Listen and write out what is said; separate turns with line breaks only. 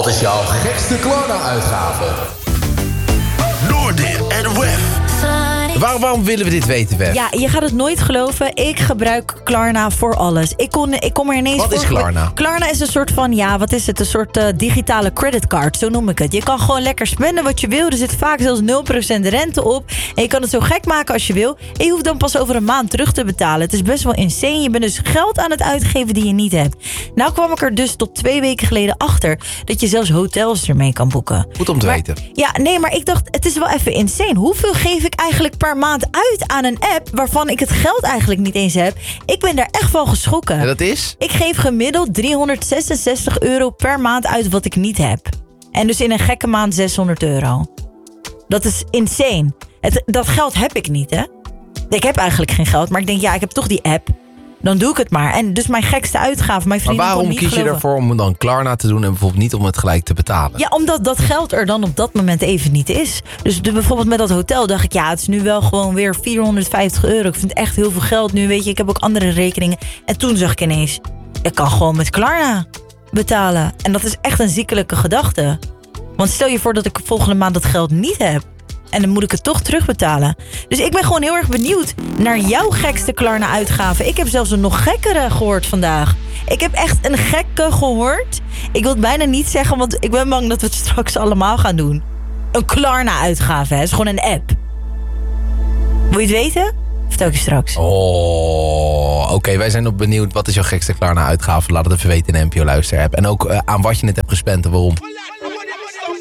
Wat is jouw gekste Klarna-uitgave?
Noordir en Wef.
Waarom willen we dit weten, Wef?
Ja, je gaat het nooit geloven. Ik gebruik Klarna voor alles. Ik kom er ineens voor.
Wat is Klarna?
Klarna is een soort van, wat is het? Een soort digitale creditcard, zo noem ik het. Je kan gewoon lekker spenden wat je wil. Er zit vaak zelfs 0% rente op. En je kan het zo gek maken als je wil. En je hoeft dan pas over een maand terug te betalen. Het is best wel insane. Je bent dus geld aan het uitgeven die je niet hebt. Nou kwam ik er dus tot 2 weken geleden achter dat je zelfs hotels ermee kan boeken.
Goed om te weten.
Ja, nee, maar ik dacht, het is wel even insane. Hoeveel geef ik eigenlijk per maand uit aan een app waarvan ik het geld eigenlijk niet eens heb? Ik ben daar echt van geschrokken.
En dat is?
Ik geef gemiddeld €366 per maand uit wat ik niet heb. En dus in een gekke maand €600. Dat is insane. Dat geld heb ik niet, hè? Ik heb eigenlijk geen geld, maar ik denk, ik heb toch die app. Dan doe ik het maar. En dus mijn gekste uitgave. Mijn vrienden
Maar waarom
kon niet
kies je
geloven.
ervoor om dan Klarna te doen en bijvoorbeeld niet om het gelijk te betalen?
Ja, omdat dat geld er dan op dat moment even niet is. Dus bijvoorbeeld met dat hotel dacht ik, het is nu wel gewoon weer €450. Ik vind het echt heel veel geld nu, weet je. Ik heb ook andere rekeningen. En toen zag ik ineens, ik kan gewoon met Klarna betalen. En dat is echt een ziekelijke gedachte. Want stel je voor dat ik volgende maand dat geld niet heb. En dan moet ik het toch terugbetalen. Dus ik ben gewoon heel erg benieuwd naar jouw gekste Klarna-uitgave. Ik heb zelfs een nog gekkere gehoord vandaag. Ik heb echt een gekke gehoord. Ik wil het bijna niet zeggen, want ik ben bang dat we het straks allemaal gaan doen. Een Klarna-uitgave, hè? Het is gewoon een app. Wil je het weten? Vertel ik je straks.
Oh, oké. Wij zijn ook benieuwd. Wat is jouw gekste Klarna-uitgave? Laat het even weten in de NPO Luister-app. En ook aan wat je net hebt gespend en waarom.